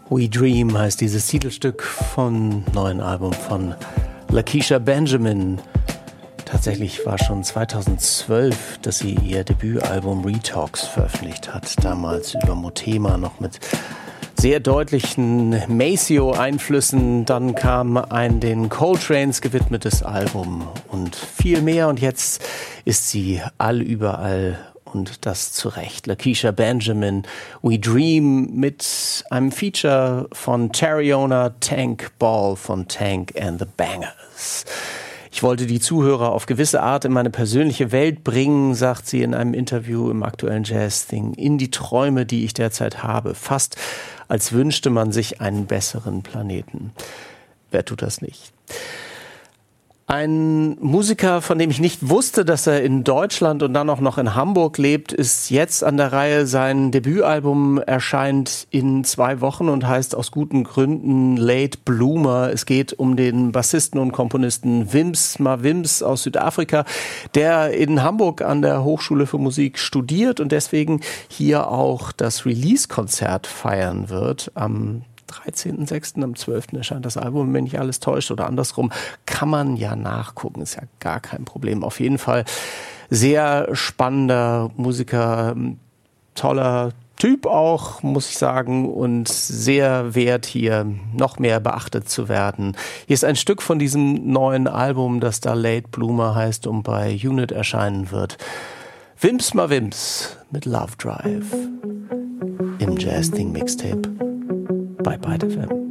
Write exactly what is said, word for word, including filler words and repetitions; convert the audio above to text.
We Dream heißt dieses Titelstück vom neuen Album von Lakeisha Benjamin. Tatsächlich war schon zweitausendzwölf, dass sie ihr Debütalbum Retalks veröffentlicht hat. Damals über Motema, noch mit sehr deutlichen Maceo-Einflüssen. Dann kam ein den Coltranes gewidmetes Album und viel mehr. Und jetzt ist sie allüberall. Und das zu Recht. Lakeisha Benjamin, We Dream mit einem Feature von Tariona Tank Ball von Tank and the Bangers. Ich wollte die Zuhörer auf gewisse Art in meine persönliche Welt bringen, sagt sie in einem Interview im aktuellen Jazz-Ding, in die Träume, die ich derzeit habe. Fast als wünschte man sich einen besseren Planeten. Wer tut das nicht? Ein Musiker, von dem ich nicht wusste, dass er in Deutschland und dann auch noch in Hamburg lebt, ist jetzt an der Reihe. Sein Debütalbum erscheint in zwei Wochen und heißt aus guten Gründen Late Bloomer. Es geht um den Bassisten und Komponisten Wims Mawims aus Südafrika, der in Hamburg an der Hochschule für Musik studiert und deswegen hier auch das Release-Konzert feiern wird am dreizehnten sechsten am zwölften erscheint das Album, wenn nicht alles täuscht oder andersrum, kann man ja nachgucken, ist ja gar kein Problem. Auf jeden Fall sehr spannender Musiker, toller Typ auch, muss ich sagen, und sehr wert, hier noch mehr beachtet zu werden. Hier ist ein Stück von diesem neuen Album, das da Late Bloomer heißt und bei Unit erscheinen wird. Wims Mawims mit Love Drive im Jazz-Ding Mixtape bei Byte F M.